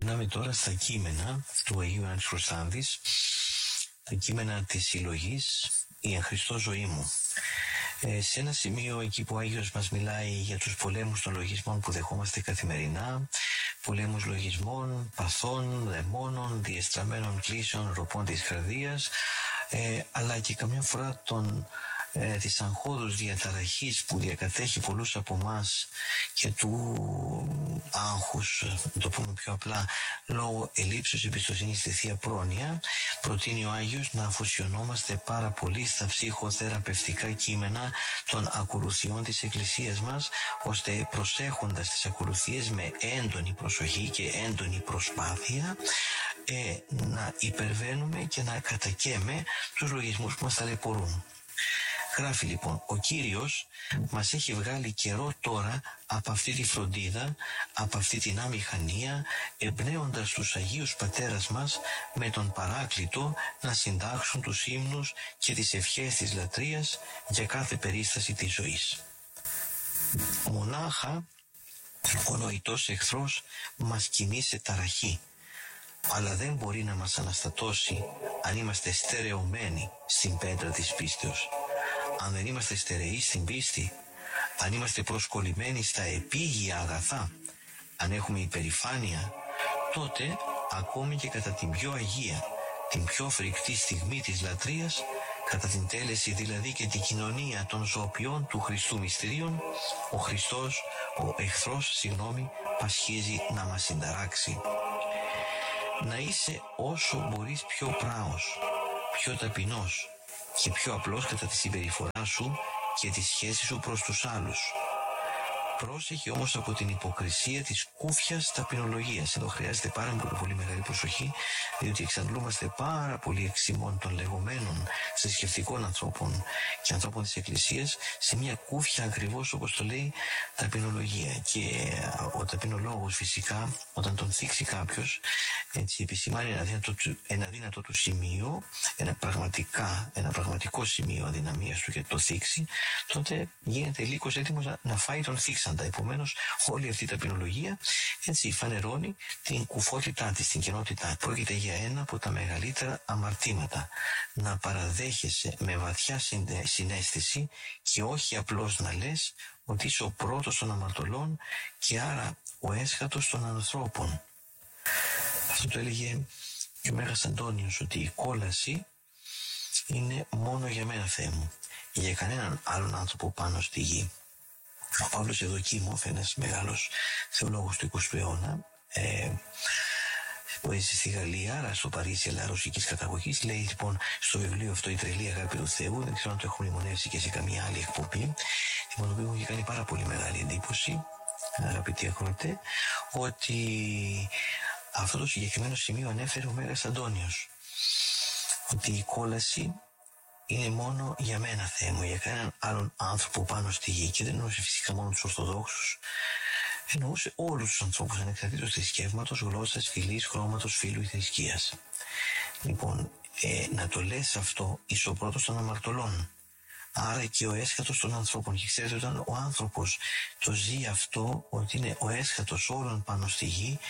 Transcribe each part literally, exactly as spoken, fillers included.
Περνάμε τώρα στα κείμενα του Αγίου Ιωάννη Χρωστάνδης, τα κείμενα της συλλογής «Η εν Χριστώ ζωή μου». Ε, σε ένα σημείο εκεί που ο Άγιος μας μιλάει για τους πολέμους των λογισμών που δεχόμαστε καθημερινά, πολέμους λογισμών, παθών, δαιμόνων, διεστραμμένων κλήσεων, ροπών της καρδίας, ε, αλλά και καμιά φορά τον ε, της αγχώδους διαταραχής που διακατέχει πολλούς από εμάς και του άγχους, να το πούμε πιο απλά, λόγω ελλείψεως εμπιστοσύνης στη Θεία Πρόνοια, προτείνει ο Άγιος να αφοσιωνόμαστε πάρα πολύ στα ψυχοθεραπευτικά κείμενα των ακολουθιών της Εκκλησίας μας, ώστε προσέχοντας τις ακολουθίες με έντονη προσοχή και έντονη προσπάθεια ε, να υπερβαίνουμε και να κατακαίμε τους λογισμούς που μας ταλαιπωρούν. Γράφει λοιπόν, ο Κύριος μας έχει βγάλει καιρό τώρα από αυτή τη φροντίδα, από αυτή την αμηχανία, εμπνέοντας τους Αγίους Πατέρας μας με τον Παράκλητο να συντάξουν τους ύμνους και τις ευχές της λατρείας για κάθε περίσταση της ζωής. Μονάχα ο νοητός εχθρός μας κινεί σε ταραχή, αλλά δεν μπορεί να μας αναστατώσει αν είμαστε στερεωμένοι στην πέτρα της πίστεως. Αν δεν είμαστε στερεοί στην πίστη, αν είμαστε προσκολλημένοι στα επίγεια αγαθά, αν έχουμε υπερηφάνεια, τότε ακόμη και κατά την πιο αγία, την πιο φρικτή στιγμή της λατρείας, κατά την τέλεση δηλαδή και την κοινωνία των ζωοποιών του Χριστού μυστηρίων, ο Χριστός, ο εχθρός, συγγνώμη, πασχίζει να μας συνταράξει. Να είσαι όσο μπορείς πιο πράος, πιο ταπεινός και πιο απλός κατά τη συμπεριφορά σου και τη σχέση σου προς τους άλλους. Πρόσεχε όμως από την υποκρισία της κούφιας ταπεινολογίας. Εδώ χρειάζεται πάρα πολύ, πολύ μεγάλη προσοχή, διότι εξαντλούμαστε πάρα πολύ εξημών των λεγόμενων θρησκευτικών ανθρώπων και ανθρώπων της Εκκλησίας σε μια κούφια, ακριβώς όπως το λέει, ταπεινολογία. Και ο ταπεινολόγος φυσικά, όταν τον θίξει κάποιος, έτσι επισημάνει ένα δυνατό, ένα δυνατό του σημείο, ένα, πραγματικά, ένα πραγματικό σημείο αδυναμίας του και το θίξει, τότε γίνεται λίγος έτοιμος να, να φάει τον θίξαντα. Επομένως, όλη αυτή η ταπεινολογία έτσι φανερώνει την κουφότητά της, την κενότητά. Πρόκειται για ένα από τα μεγαλύτερα αμαρτήματα. Να παραδέχεσαι με βαθιά συναίσθηση και όχι απλώς να λες ότι είσαι ο πρώτος των αμαρτωλών και άρα ο έσχατος των ανθρώπων. Αυτό το έλεγε και ο Μέγας Αντώνιος, ότι η κόλαση είναι μόνο για μένα, Θεέ μου, για κανέναν άλλον άνθρωπο πάνω στη γη. Ο Παύλος Ευδοκίμοφ, ένας μεγάλος θεολόγος του εικοστού αιώνα, ε, που έζησε στη Γαλλία, άρα στο Παρίσι, αλλά ρωσικής καταγωγής, λέει λοιπόν στο βιβλίο αυτό «Η τρελή αγάπη του Θεού», δεν ξέρω αν το έχω μνημονεύσει και σε καμία άλλη εκπομπή, λοιπόν, το οποίο μου είχε κάνει πάρα πολύ μεγάλη εντύπωση, αγαπητοί ακροατές, ότι αυτό το συγκεκριμένο σημείο ανέφερε ο Μέγας Αντώνιος, ότι η κόλαση είναι μόνο για μένα, Θεέ μου, για κανέναν άλλον άνθρωπο πάνω στη γη. Και δεν εννοούσε φυσικά μόνο τους Ορθοδόξους, εννοούσε όλους τους ανθρώπους ανεξαρτήτως θρησκεύματος, γλώσσας, φυλής, χρώματος, φύλου ή θρησκείας. Λοιπόν, ε, να το λες αυτό, είσαι ο πρώτος των αμαρτωλών, άρα και ο έσχατος των ανθρώπων. Και ξέρετε, όταν ο άνθρωπος το ζει αυτό, ότι είναι ο έσχατος όλων πάνω στη γη,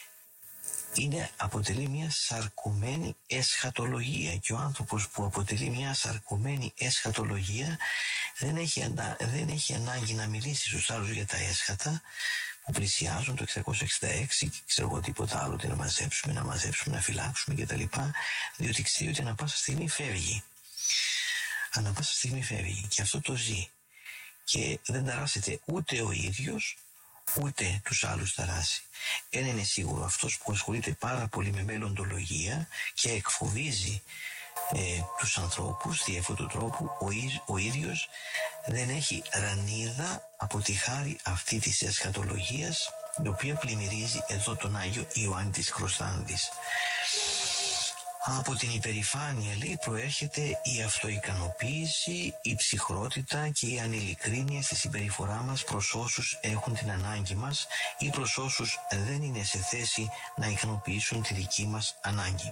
είναι, αποτελεί μια σαρκωμένη εσχατολογία, και ο άνθρωπος που αποτελεί μια σαρκωμένη εσχατολογία δεν έχει, ανά, δεν έχει ανάγκη να μιλήσει στους άλλους για τα έσχατα που πλησιάζουν το εξακόσια εξήντα έξι και ξέρω εγώ τίποτα άλλο, να μαζέψουμε, να μαζέψουμε, να φυλάξουμε κτλ. Διότι ξέρει ότι ανά πάσα στιγμή φεύγει. Ανά πάσα στιγμή φεύγει και αυτό το ζει. Και δεν ταράσσεται ούτε ο ίδιος, ούτε τους άλλους ταράσει. Ένα είναι σίγουρο, αυτός που ασχολείται πάρα πολύ με μελλοντολογία και εκφοβίζει ε, τους ανθρώπους δι' αυτού του τρόπου, ο, ο ίδιος δεν έχει ρανίδα από τη χάρη αυτή της εσχατολογίας, η οποία πλημμυρίζει εδώ τον Άγιο Ιωάννη της Χρωστάνδης. Από την υπερηφάνεια, λέει, προέρχεται η αυτοικανοποίηση, η ψυχρότητα και η ανηλικρίνεια στη συμπεριφορά μας προς όσους έχουν την ανάγκη μας ή προς όσους δεν είναι σε θέση να ικανοποιήσουν τη δική μας ανάγκη.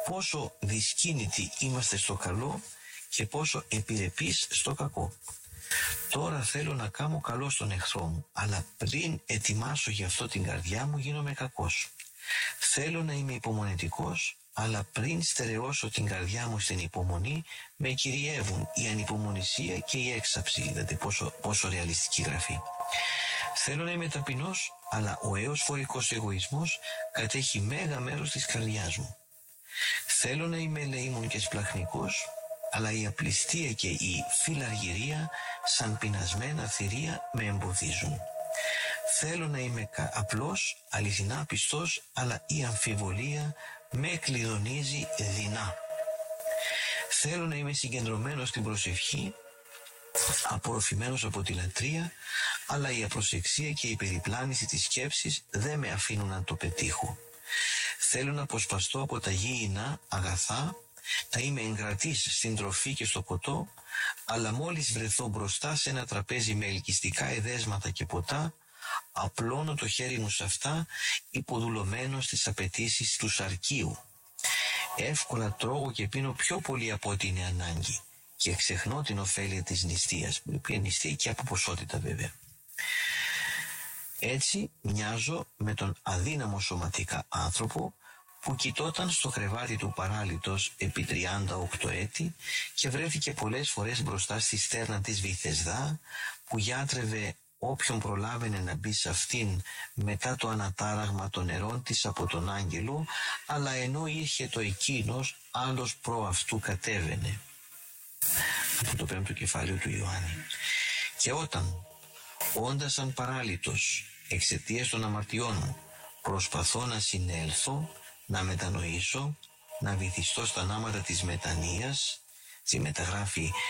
Πόσο δυσκίνητοι είμαστε στο καλό και πόσο επιρρεπείς στο κακό. Τώρα θέλω να κάνω καλό στον εχθρό μου, αλλά πριν ετοιμάσω γι' αυτό την καρδιά μου γίνομαι κακός. Θέλω να είμαι υπομονετικός, αλλά πριν στερεώσω την καρδιά μου στην υπομονή, με κυριεύουν η ανυπομονησία και η έξαψη. Είδατε πόσο, πόσο ρεαλιστική γραφή. Θέλω να είμαι ταπεινός, αλλά ο έως φορικός εγωισμός κατέχει μέγα μέρος της καρδιάς μου. Θέλω να είμαι ελεήμων και σπλαχνικός, αλλά η απληστία και η φιλαργυρία σαν πεινασμένα θηρία με εμποδίζουν. Θέλω να είμαι απλός, αληθινά πιστός, αλλά η αμφιβολία με κλειδονίζει δεινά. Θέλω να είμαι συγκεντρωμένος στην προσευχή, απορροφημένος από τη λατρεία, αλλά η απροσεξία και η περιπλάνηση της σκέψης δεν με αφήνουν να το πετύχω. Θέλω να αποσπαστώ από τα γήινα αγαθά, να είμαι εγκρατής στην τροφή και στο ποτό, αλλά μόλις βρεθώ μπροστά σε ένα τραπέζι με ελκυστικά εδέσματα και ποτά, απλώνω το χέρι μου σε αυτά, υποδουλωμένο στις απαιτήσεις του σαρκίου. Εύκολα τρώγω και πίνω πιο πολύ από ό,τι είναι ανάγκη και ξεχνώ την ωφέλεια της νηστείας, που είναι νηστεία και από ποσότητα βέβαια. Έτσι μοιάζω με τον αδύναμο σωματικά άνθρωπο που κοιτόταν στο κρεβάτι του παράλυτος επί τριάντα οκτώ έτη και βρέθηκε πολλές φορές μπροστά στη στέρνα της Βυθεσδά, που γιάτρευε όποιον προλάβαινε να μπει σε αυτήν μετά το ανατάραγμα των νερών της από τον άγγελο, αλλά ενώ είχε το εκείνος, άλλος προ αυτού κατέβαινε. Από το πέμπτο κεφάλαιο του Ιωάννη. Και όταν, όντας σαν παράλυτος εξαιτίας των αμαρτιών μου, προσπαθώ να συνέλθω, να μετανοήσω, να βυθιστώ στα νάματα της μετανοίας, στη μεταγράφη